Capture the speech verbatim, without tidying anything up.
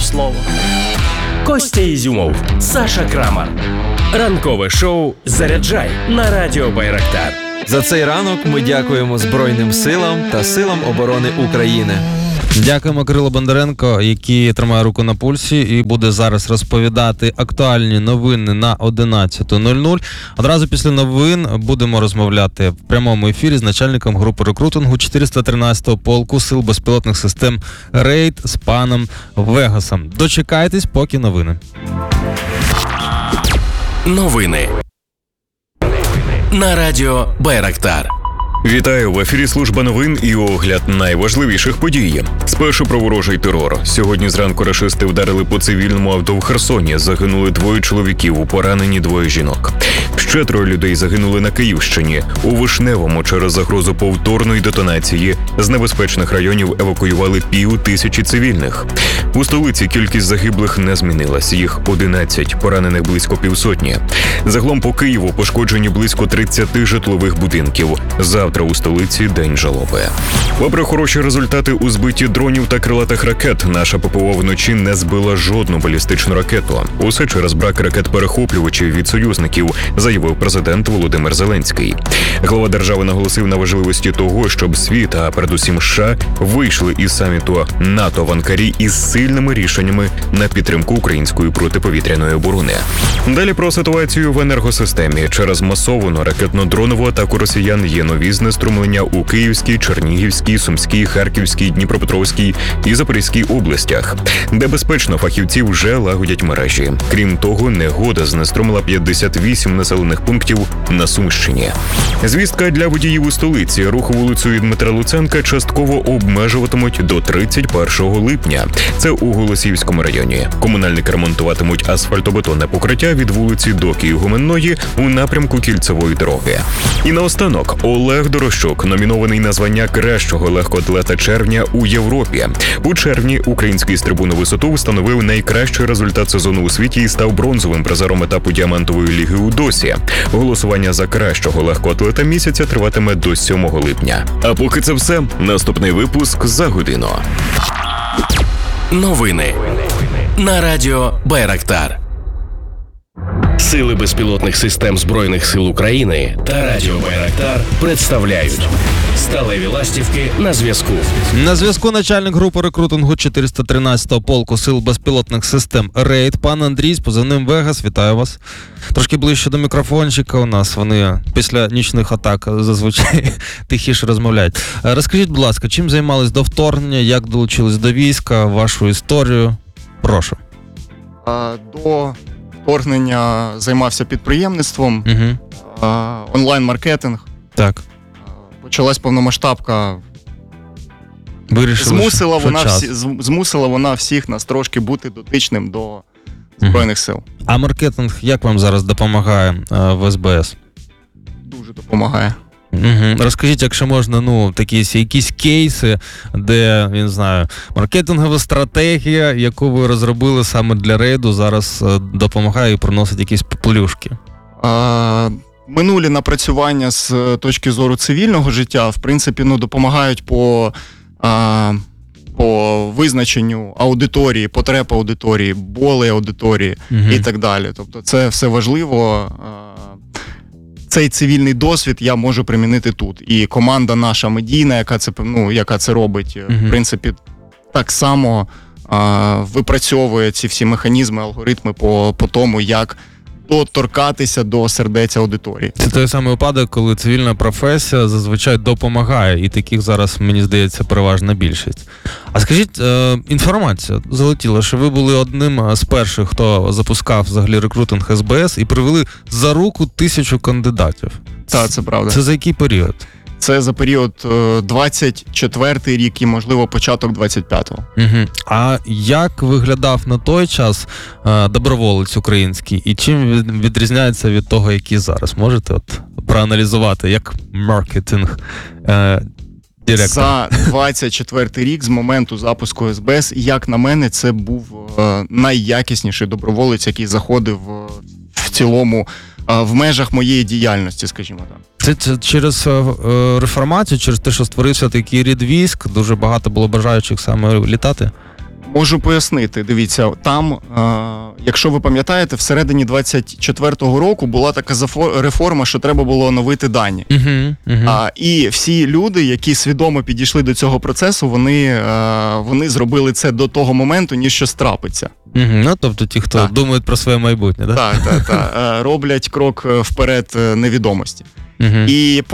слово. Костя Ізюмов, Саша Крамар. Ранкове шоу «Заряджай» на радіо Байрактар. За цей ранок ми дякуємо Збройним силам та силам оборони України. Дякуємо Кирилу Бондаренко, який тримає руку на пульсі і буде зараз розповідати актуальні новини на одинадцята нуль нуль. Одразу після новин будемо розмовляти в прямому ефірі з начальником групи рекрутингу чотириста тринадцятого полку сил безпілотних систем «Рейд» з паном Вегасом. Дочекайтесь, поки новини. Новини на радіо Байрактар. Вітаю, в ефірі служба новин і огляд найважливіших подій. Спершу про ворожий терор. Сьогодні зранку рашисти вдарили по цивільному авто в Херсоні. Загинули двоє чоловіків, поранені двоє жінок. Ще троє людей загинули на Київщині. У Вишневому через загрозу повторної детонації з небезпечних районів евакуювали пів тисячі цивільних. У столиці кількість загиблих не змінилась. Їх одинадцять, поранених близько півсотні. Загалом по Києву пошкоджені близько тридцяти житлових будинків. Завтра у столиці день жалоби. Попри хороші результати у збитті дронів та крилатих ракет, наша ППО вночі не збила жодну балістичну ракету. Усе через брак ракет-перехоплювачів від союзників, заявив президент Володимир Зеленський. Глава держави наголосив на важливості того, щоб світ, а передусім США, вийшли із саміту НАТО в Анкарі із сильними рішеннями на підтримку української протиповітряної оборони. Далі про ситуацію в енергосистемі. Через масовану ракетно-дронову атаку росіян є нові знеструмлення у Київській, Чернігівській, Сумській, Харківській, Дніпропетровській і Запорізькій областях, де безпечно фахівці вже лагодять мережі. Крім того, негода знеструмила п'ятдесят вісім населених пунктів на Сумщині. Звістка для водіїв у столиці. Рух вулицею Дмитра Луценка частково обмежуватимуть до тридцять першого липня. Це у Голосіївському районі. Комунальники ремонтуватимуть асфальтобетонне покриття від вулиці до Києво-Гуменної у напрямку Кільцевої дороги. І наостанок, Олег Дорощук номінований на звання кращого легкоатлета червня у Європі. У червні український стрибун у висоту встановив найкращий результат сезону у світі і став бронзовим призером етапу діамантової ліги у Досі. Голосування за кращого легкоатлета місяця триватиме до сьомого липня. А поки це все, наступний випуск за годину. Новини на радіо Байрактар. Сили безпілотних систем Збройних сил України та радіо Байрактар представляють сталеві ластівки на зв'язку. На зв'язку начальник групи рекрутингу чотириста тринадцятого полку сил безпілотних систем «Рейд» пан Андрій з позивним «Вегас». Вітаю вас. Трошки ближче до мікрофончика у нас. Вони після нічних атак зазвичай тихіше розмовляють. Розкажіть, будь ласка, чим займались до вторгнення, як долучились до війська, вашу історію? Прошу. До вторгнення займався підприємництвом, угу. онлайн-маркетинг. Так. Почалась повномасштабка. Вирішили, змусила, що вона час. всі, змусила вона всіх нас трошки бути дотичним до Збройних сил. А маркетинг як вам зараз допомагає а, в ес бе ес? Дуже допомагає. Угу. Розкажіть, якщо можна, ну, такі якісь кейси, де, я не знаю, маркетингова стратегія, яку ви розробили саме для рейду, зараз допомагає і приносить якісь плюшки? А, минулі напрацювання з точки зору цивільного життя, в принципі, ну, допомагають по, а, по визначенню аудиторії, потреб аудиторії, болей аудиторії угу. і так далі. Тобто це все важливо. Цей цивільний досвід я можу примінити тут. І команда наша медійна, яка це, ну, яка це робить, uh-huh. в принципі, так само а, випрацьовує ці всі механізми, алгоритми по, по тому, як доторкатися до сердець аудиторії. Це той самий випадок, коли цивільна професія зазвичай допомагає, і таких зараз, мені здається, переважна більшість. А скажіть, е, інформація залетіла, що ви були одним з перших, хто запускав взагалі рекрутинг ес бе ес і привели за руку тисячу кандидатів. Так, це правда. Це за який період? Це за період двадцять четвертий рік і, можливо, початок двадцять п'ятого. Угу. А як виглядав на той час е, доброволець український? І чим він відрізняється від того, який зараз? Можете от проаналізувати, як маркетинг е, директор? За двадцять четвертий рік, з моменту запуску ес бе ес, як на мене, це був е, найякісніший доброволець, який заходив е, в цілому е, в межах моєї діяльності, скажімо так. Це, це через е, реформацію, через те, що створився такий рід військ, дуже багато було бажаючих саме літати? Можу пояснити. Дивіться, там, е, якщо ви пам'ятаєте, всередині двадцять четвертого року була така зафо- реформа, що треба було оновити дані. Угу, угу. А, і всі люди, які свідомо підійшли до цього процесу, вони, е, вони зробили це до того моменту, ніж щось трапиться. Угу. Ну, тобто ті, хто Так. думають про своє майбутнє, да? Так, так, так. Е, роблять крок вперед е, невідомості. Угу. І